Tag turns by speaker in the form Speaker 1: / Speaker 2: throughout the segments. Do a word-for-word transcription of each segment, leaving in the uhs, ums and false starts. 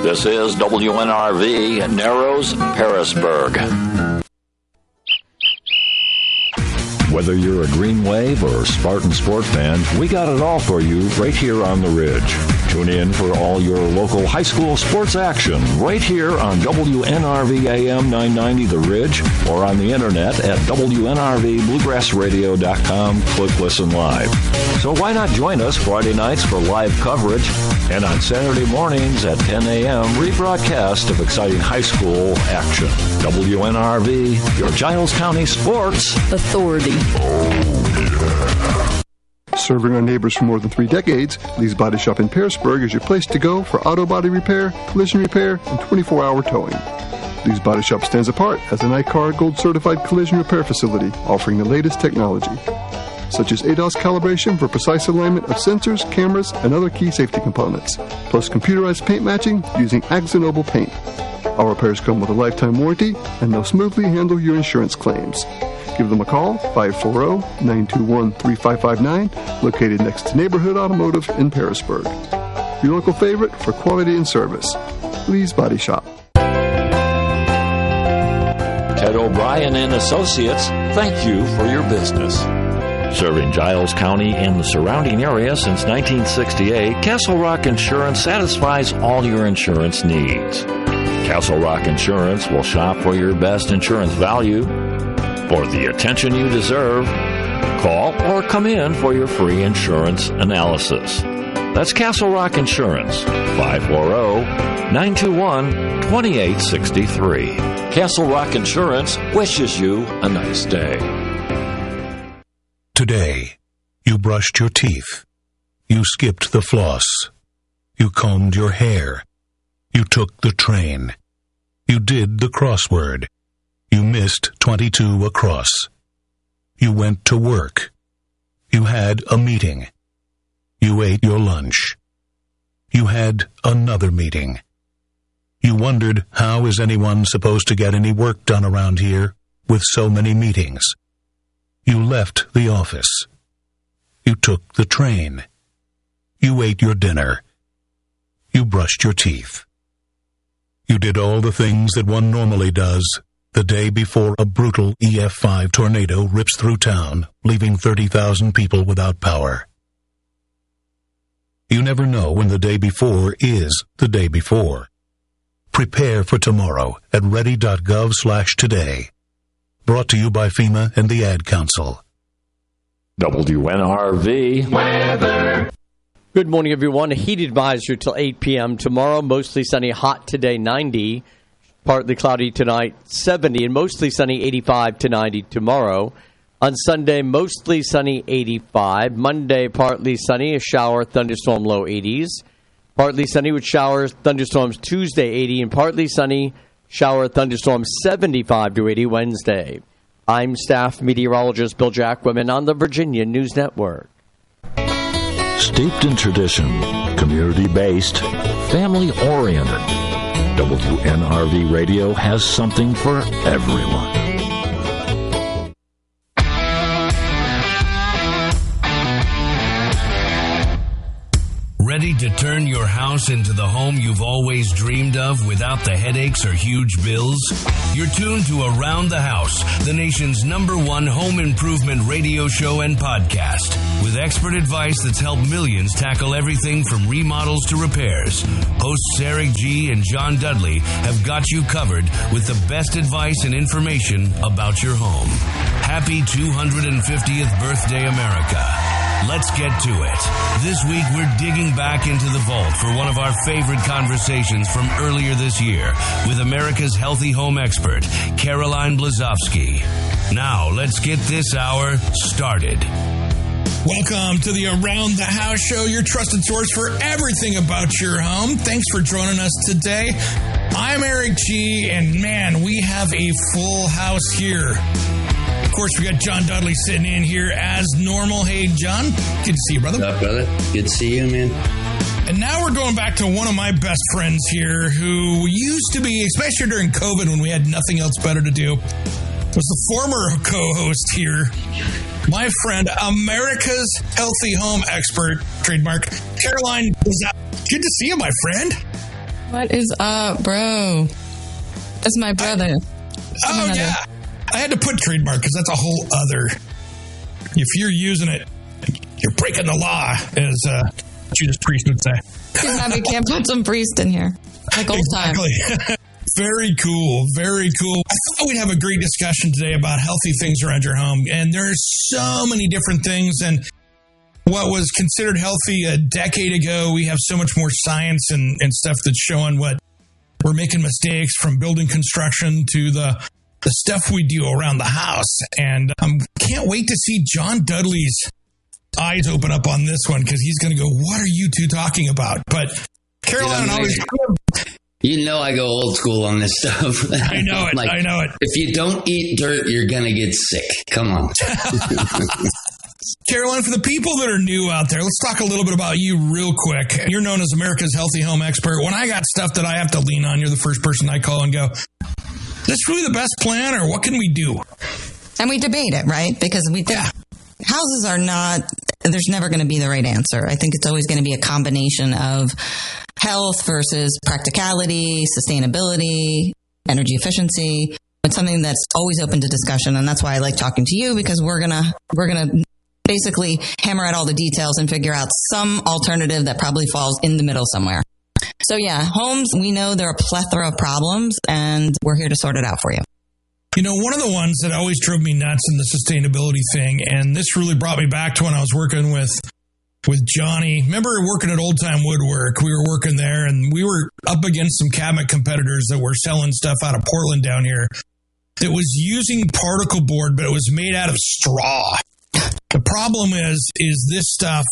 Speaker 1: This is W N R V, Narrows, Harrisburg. Whether you're a Green Wave or Spartan Sport fan, we got it all for you right here on the Ridge. Tune in for all your local high school sports action right here on W N R V A M nine ninety The Ridge or on the internet at W N R V bluegrass radio dot com. Click Listen Live. So why not join us Friday nights for live coverage and on Saturday mornings at ten a.m. rebroadcast of exciting high school action. W N R V, your Giles County Sports Authority.
Speaker 2: Serving our neighbors for more than three decades, Lee's Body Shop in Pearisburg is your place to go for auto body repair, collision repair, and twenty-four hour towing. Lee's Body Shop stands apart as an I C A R Gold Certified collision repair facility offering the latest technology, such as A D O S calibration for precise alignment of sensors, cameras, and other key safety components, plus computerized paint matching using Axonoble paint. Our repairs come with a lifetime warranty, and they'll smoothly handle your insurance claims. Give them a call, five four zero, nine two one, three five five nine, located next to Neighborhood Automotive in Pearisburg. Your local favorite for quality and service, Lee's Body Shop.
Speaker 1: Ted O'Brien and Associates, thank you for your business. Serving Giles County and the surrounding area since nineteen sixty-eight, Castle Rock Insurance satisfies all your insurance needs. Castle Rock Insurance will shop for your best insurance value. For the attention you deserve, call or come in for your free insurance analysis. That's Castle Rock Insurance, five four zero, nine two one, two eight six three. Castle Rock Insurance wishes you a nice day.
Speaker 3: Today, you brushed your teeth. You skipped the floss. You combed your hair. You took the train. You did the crossword. You missed twenty-two across. You went to work. You had a meeting. You ate your lunch. You had another meeting. You wondered, how is anyone supposed to get any work done around here with so many meetings? You left the office. You took the train. You ate your dinner. You brushed your teeth. You did all the things that one normally does the day before a brutal E F five tornado rips through town, leaving thirty thousand people without power. You never know when the day before is the day before. Prepare for tomorrow at ready.gov slash today. Brought to you by FEMA and the Ad Council.
Speaker 1: W N R V weather.
Speaker 4: Good morning, everyone. A heat advisory till eight p.m. tomorrow. Mostly sunny, hot today, ninety. Partly cloudy tonight, seventy. And mostly sunny, eighty-five to ninety tomorrow. On Sunday, mostly sunny, eighty-five. Monday, partly sunny, a shower, thunderstorm, low eighties. Partly sunny with showers, thunderstorms Tuesday, eighty. And partly sunny, shower, thunderstorm, seventy-five to eighty Wednesday. I'm staff meteorologist Bill Jackwin on the Virginia News Network.
Speaker 1: Steeped in tradition, community-based, family-oriented, W N R V Radio has something for everyone.
Speaker 5: Ready to turn your house into the home you've always dreamed of without the headaches or huge bills? You're tuned to Around the House, the nation's number one home improvement radio show and podcast, with expert advice that's helped millions tackle everything from remodels to repairs. Hosts Eric G. and John Dudley have got you covered with the best advice and information about your home. Happy two hundred fiftieth birthday, America. Let's get to it. This week, we're digging back into the vault for one of our favorite conversations from earlier this year with America's healthy home expert, Caroline Blazowski. Now, let's get this hour started.
Speaker 6: Welcome to the Around the House Show, your trusted source for everything about your home. Thanks for joining us today. I'm Eric G., and man, we have a full house here. Of course, we got John Dudley sitting in here as normal. Hey, John, good to see you, brother.
Speaker 7: What's up, brother? Good to see you, man.
Speaker 6: And now we're going back to one of my best friends here who used to be, especially during COVID when we had nothing else better to do, was the former co-host here, my friend, America's healthy home expert, trademark, Caroline. Good to see you, my friend.
Speaker 8: What is up, bro? That's my brother.
Speaker 6: I, oh, another. yeah. I had to put trademark because that's a whole other. If you're using it, you're breaking the law, as uh, Judas Priest would say.
Speaker 8: We can't put some priest in here. Like old
Speaker 6: exactly. time. Very cool. Very cool. I thought we'd have a great discussion today about healthy things around your home. And there's so many different things. And what was considered healthy a decade ago, we have so much more science and, and stuff that's showing what we're making mistakes, from building construction to the, the stuff we do around the house. And I um, can't wait to see John Dudley's eyes open up on this one, because he's going to go, what are you two talking about? But Carolyn
Speaker 7: yeah,
Speaker 6: always...
Speaker 7: You know I go old school on this stuff.
Speaker 6: I know it.
Speaker 7: like,
Speaker 6: I know it.
Speaker 7: If you don't eat dirt, you're going to get sick. Come on.
Speaker 6: Carolyn, for the people that are new out there, let's talk a little bit about you real quick. You're known as America's Healthy Home Expert. When I got stuff that I have to lean on, you're the first person I call and go, is this really the best plan, or what can we do?
Speaker 8: And we debate it, right? Because we think... Yeah. Houses are not, there's never going to be the right answer. I think it's always going to be a combination of health versus practicality, sustainability, energy efficiency. It's something that's always open to discussion. And that's why I like talking to you, because we're going to, we're going to basically hammer out all the details and figure out some alternative that probably falls in the middle somewhere. So yeah, homes, we know there are a plethora of problems, and we're here to sort it out for you.
Speaker 6: You know, one of the ones that always drove me nuts in the sustainability thing, and this really brought me back to when I was working with with Johnny. Remember working at Old Time Woodwork? We were working there, and we were up against some cabinet competitors that were selling stuff out of Portland down here that was using particle board, but it was made out of straw. The problem is, is this stuff,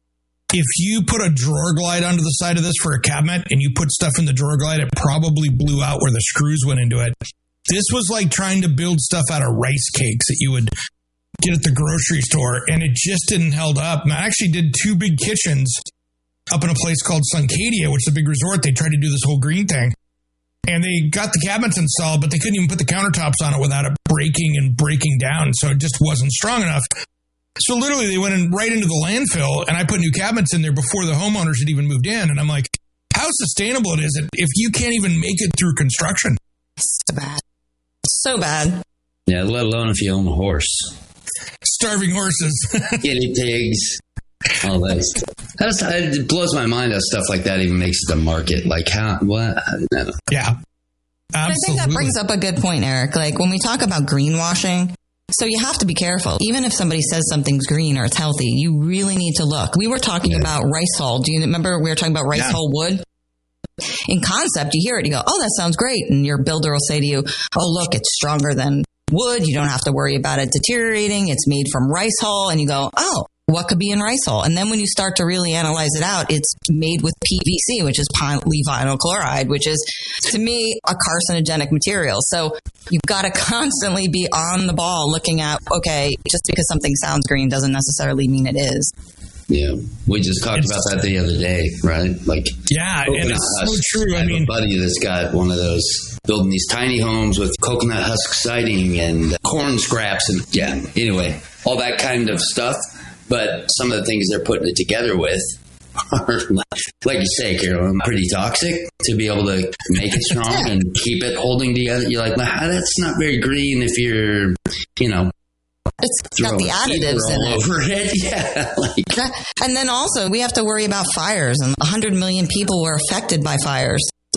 Speaker 6: if you put a drawer glide onto the side of this for a cabinet and you put stuff in the drawer glide, it probably blew out where the screws went into it. This was like trying to build stuff out of rice cakes that you would get at the grocery store, and it just didn't hold up. And I actually did two big kitchens up in a place called Suncadia, which is a big resort. They tried to do this whole green thing, and they got the cabinets installed, but they couldn't even put the countertops on it without it breaking and breaking down. So it just wasn't strong enough. So literally they went in right into the landfill, and I put new cabinets in there before the homeowners had even moved in. And I'm like, how sustainable it is if you can't even make it through construction?
Speaker 8: So bad. So bad.
Speaker 7: Yeah, let alone if you own a horse.
Speaker 6: Starving horses.
Speaker 7: Guinea pigs. All that stuff. That's, it blows my mind how stuff like that even makes it to market. Like, how, what? No.
Speaker 6: Yeah. Absolutely.
Speaker 8: I think that brings up a good point, Eric. Like, when we talk about greenwashing, so you have to be careful. Even if somebody says something's green or it's healthy, you really need to look. We were talking yeah. about rice hull. Do you remember we were talking about rice yeah. hull wood? In concept, you hear it, you go, oh, that sounds great. And your builder will say to you, oh, look, it's stronger than wood. You don't have to worry about it deteriorating. It's made from rice hull. And you go, oh, what could be in rice hull? And then when you start to really analyze it out, it's made with P V C, which is polyvinyl chloride, which is, to me, a carcinogenic material. So you've got to constantly be on the ball looking at, okay, just because something sounds green doesn't necessarily mean it is.
Speaker 7: Yeah, we just talked it's, about that the other day, right? Like,
Speaker 6: yeah, and it's so true.
Speaker 7: I,
Speaker 6: I
Speaker 7: mean,
Speaker 6: mean,
Speaker 7: a buddy that's got one of those building these tiny homes with coconut husk siding and corn scraps, and yeah. Anyway, all that kind of stuff. But some of the things they're putting it together with are, like you say, Carolyn, pretty toxic to be able to make it strong and keep it holding together. You're like, well, that's not very green if you're, you know.
Speaker 8: It's got the additives in it.
Speaker 7: Over it. Yeah, like.
Speaker 8: And then also, we have to worry about fires. And one hundred million people were affected by fires